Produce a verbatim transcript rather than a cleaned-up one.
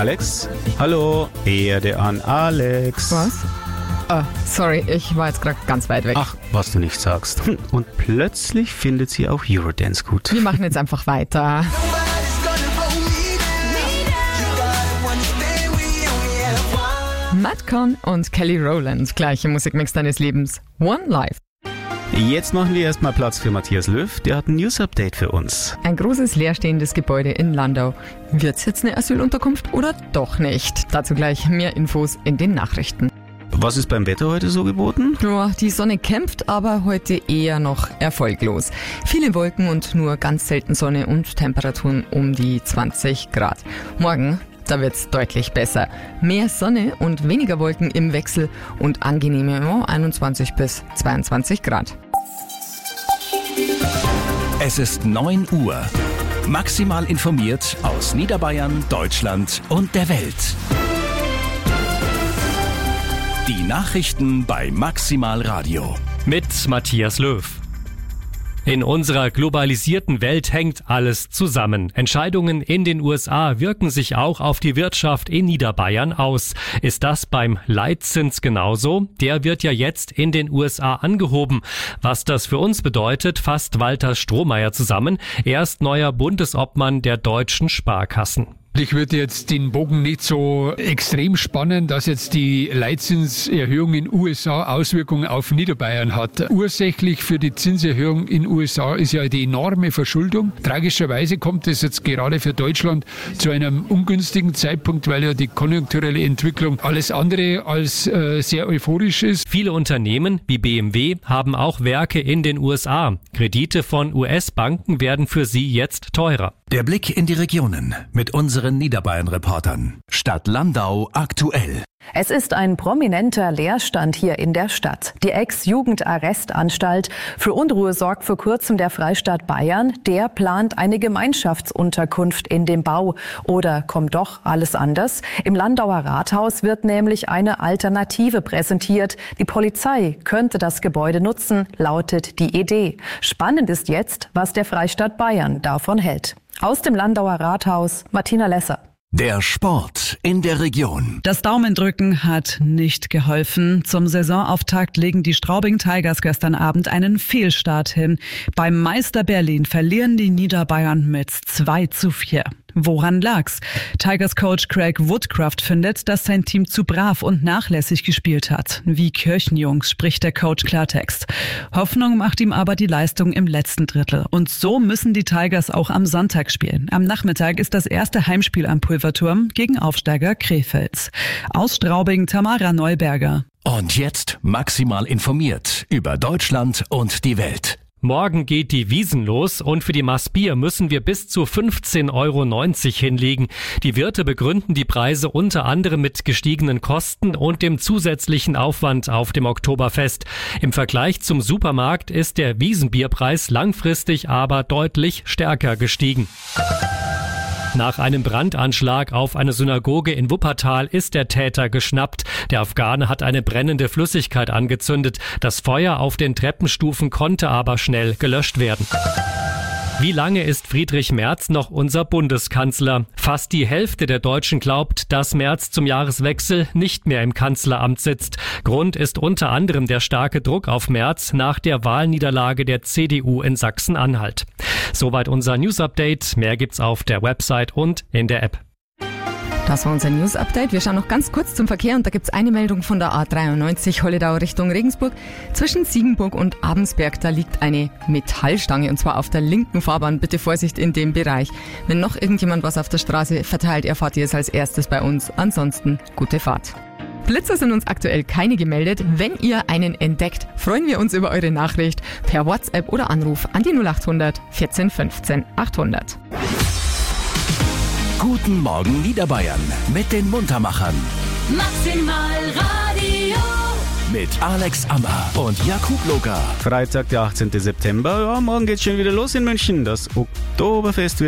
Alex? Hallo, Erde an Alex. Was? Ah, sorry, ich war jetzt gerade ganz weit weg. Ach, was du nicht sagst. Und plötzlich findet sie auch Eurodance gut. Wir machen jetzt einfach weiter. Madcon und Kelly Rowland, gleiche Musikmix deines Lebens. One Life. Jetzt machen wir erstmal Platz für Matthias Löw, der hat ein News-Update für uns. Ein großes leerstehendes Gebäude in Landau. Wird's jetzt eine Asylunterkunft oder doch nicht? Dazu gleich mehr Infos in den Nachrichten. Was ist beim Wetter heute so geboten? Ja, die Sonne kämpft, aber heute eher noch erfolglos. Viele Wolken und nur ganz selten Sonne und Temperaturen um die zwanzig Grad. Morgen, da wird's deutlich besser. Mehr Sonne und weniger Wolken im Wechsel und angenehme ja, einundzwanzig bis zweiundzwanzig Grad. Es ist neun Uhr. Maximal informiert aus Niederbayern, Deutschland und der Welt. Die Nachrichten bei Maximal Radio. Mit Matthias Löw. In unserer globalisierten Welt hängt alles zusammen. Entscheidungen in den U S A wirken sich auch auf die Wirtschaft in Niederbayern aus. Ist das beim Leitzins genauso? Der wird ja jetzt in den U S A angehoben. Was das für uns bedeutet, fasst Walter Strohmeier zusammen. Er ist neuer Bundesobmann der deutschen Sparkassen. Ich würde jetzt den Bogen nicht so extrem spannen, dass jetzt die Leitzinserhöhung in U S A Auswirkungen auf Niederbayern hat. Ursächlich für die Zinserhöhung in U S A ist ja die enorme Verschuldung. Tragischerweise kommt es jetzt gerade für Deutschland zu einem ungünstigen Zeitpunkt, weil ja die konjunkturelle Entwicklung alles andere als äh, sehr euphorisch ist. Viele Unternehmen wie B M W haben auch Werke in den U S A. Kredite von U S-Banken werden für sie jetzt teurer. Der Blick in die Regionen mit unseren Niederbayern-Reportern. Stadt Landau aktuell. Es ist ein prominenter Leerstand hier in der Stadt. Die Ex-Jugendarrestanstalt für Unruhe sorgt vor kurzem der Freistaat Bayern. Der plant eine Gemeinschaftsunterkunft in dem Bau. Oder kommt doch alles anders? Im Landauer Rathaus wird nämlich eine Alternative präsentiert. Die Polizei könnte das Gebäude nutzen, lautet die Idee. Spannend ist jetzt, was der Freistaat Bayern davon hält. Aus dem Landauer Rathaus, Martina Lesser. Der Sport in der Region. Das Daumendrücken hat nicht geholfen. Zum Saisonauftakt legen die Straubing Tigers gestern Abend einen Fehlstart hin. Beim Meister Berlin verlieren die Niederbayern mit zwei zu vier. Woran lag's? Tigers-Coach Craig Woodcraft findet, dass sein Team zu brav und nachlässig gespielt hat. Wie Kirchenjungs spricht der Coach Klartext. Hoffnung macht ihm aber die Leistung im letzten Drittel. Und so müssen die Tigers auch am Sonntag spielen. Am Nachmittag ist das erste Heimspiel am Pulverturm gegen Aufsteiger Krefeld. Aus Straubing Tamara Neuberger. Und jetzt maximal informiert über Deutschland und die Welt. Morgen geht die Wiesn los und für die Maß Bier müssen wir bis zu fünfzehn Euro neunzig hinlegen. Die Wirte begründen die Preise unter anderem mit gestiegenen Kosten und dem zusätzlichen Aufwand auf dem Oktoberfest. Im Vergleich zum Supermarkt ist der Wiesenbierpreis langfristig aber deutlich stärker gestiegen. Nach einem Brandanschlag auf eine Synagoge in Wuppertal ist der Täter geschnappt. Der Afghane hat eine brennende Flüssigkeit angezündet. Das Feuer auf den Treppenstufen konnte aber schnell gelöscht werden. Wie lange ist Friedrich Merz noch unser Bundeskanzler? Fast die Hälfte der Deutschen glaubt, dass Merz zum Jahreswechsel nicht mehr im Kanzleramt sitzt. Grund ist unter anderem der starke Druck auf Merz nach der Wahlniederlage der C D U in Sachsen-Anhalt. Soweit unser News-Update. Mehr gibt's auf der Website und in der App. Das war unser News-Update. Wir schauen noch ganz kurz zum Verkehr und da gibt's eine Meldung von der A dreiundneunzig Holledau Richtung Regensburg. Zwischen Siegenburg und Abensberg, da liegt eine Metallstange und zwar auf der linken Fahrbahn. Bitte Vorsicht in dem Bereich. Wenn noch irgendjemand was auf der Straße verteilt, erfahrt ihr es als erstes bei uns. Ansonsten gute Fahrt. Blitzer sind uns aktuell keine gemeldet. Wenn ihr einen entdeckt, freuen wir uns über eure Nachricht per WhatsApp oder Anruf an die null acht hundert vierzehn fünfzehn achthundert. Guten Morgen Niederbayern mit den Muntermachern. Maximal Radio. Mit Alex Ammer und Jakub Loga. Freitag, der achtzehnten September. Ja, morgen geht's schon wieder los in München. Das Oktoberfest wird